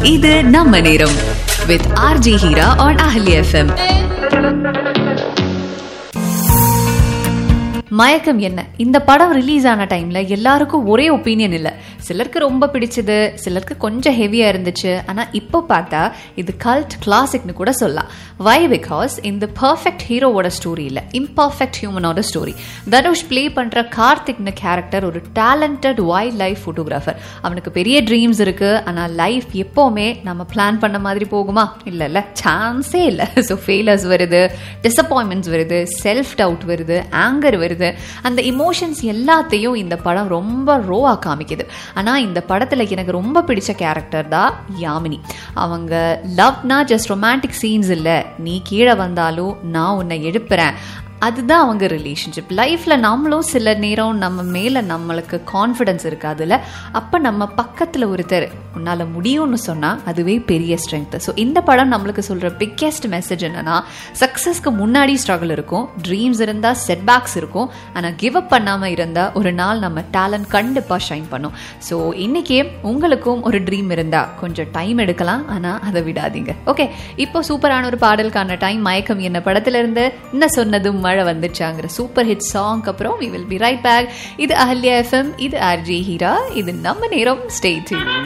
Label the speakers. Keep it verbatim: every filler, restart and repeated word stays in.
Speaker 1: இது நம்ம நேரம் with R J Hira on Ahli F M. மயக்கம் என்ன இந்த படம் ரிலீஸ் ஆன டைம்ல எல்லாருக்கும் ஒரே ஒப்பீனியன் இல்ல. சிலருக்கு ரொம்ப பிடிச்சது, சிலருக்கு கொஞ்சம் ஹெவியா இருந்துச்சு. ஆனா இப்போ பார்த்தா இது கல்ட் கிளாசிக்னு கூட சொல்லலாம். வை? பிகாஸ் இந்த பர்ஃபெக்ட் ஹீரோவோட ஸ்டோரி இல்ல, இம்பர்ஃபெக்ட் ஹியூமனோட ஸ்டோரி. தனுஷ் பிளே பண்ற கார்த்திக்னு கேரக்டர் ஒரு டேலண்டட் வைல்ட் லைஃப் போட்டோகிராஃபர். அவனுக்கு பெரிய ட்ரீம்ஸ் இருக்கு. ஆனா லைஃப் எப்பவுமே நம்ம பிளான் பண்ண மாதிரி போகுமா? இல்ல இல்ல, சான்ஸே இல்ல. ஸோ ஃபெயிலர்ஸ் வருது, டிசப்பாயின்மெண்ட்ஸ் வருது, செல்ஃப் டவுட் வருது, ஆங்கர் வருது. அந்த இமோஷன்ஸ் எல்லாத்தையும் இந்த படம் ரொம்ப ரோவா காமிக்குது. ஆனா இந்த படத்துல எனக்கு ரொம்ப பிடிச்ச கேரக்டர் தான் யாமினி. அவங்க லவ்னா ஜஸ்ட் ரொமான்டிக் சீன்ஸ் இல்ல, நீ கீழே வந்தாலும் நான் உன்னை எழுப்புறேன், அதுதான் அவங்க ரிலேஷன்ஷிப். லைஃப்ல நம்மளும் சில நேரம் நம்ம மேல நம்மளுக்கு கான்ஃபிடன்ஸ் இருக்காதுல்ல, அப்ப நம்ம பக்கத்துல ஒருத்தர் உன்னால முடியும்னு சொன்னா அதுவே பெரிய ஸ்ட்ரென்த். ஸோ இந்த படம் நம்மளுக்கு சொல்ற பிக்கெஸ்ட் மெசேஜ் என்னன்னா, சக்சஸ்க்கு முன்னாடி ஸ்ட்ரகிள் இருக்கும், ட்ரீம்ஸ் இருந்தா செட்பேக்ஸ் இருக்கும், ஆனா கிவ் அப் பண்ணாம இருந்தா ஒரு நாள் நம்ம டேலண்ட் கண்டிப்பா ஷைன் பண்ணும். ஸோ இன்னைக்கே உங்களுக்கும் ஒரு ட்ரீம் இருந்தா கொஞ்சம் டைம் எடுக்கலாம், ஆனா அதை விடாதீங்க. ஓகே, இப்போ சூப்பரான ஒரு பாடலுக்கான டைம். மயக்கம் என்ன படத்துல இருந்து என்ன சொன்னதும் மழை வந்துச்சாங்கிற சூப்பர் ஹிட் சாங் அப்புறம் we will be right back. இது அஹல்யா எஃப்எம், இது ஆர்ஜே ஹீரா, இது நம்ம நேரம். Stay tuned.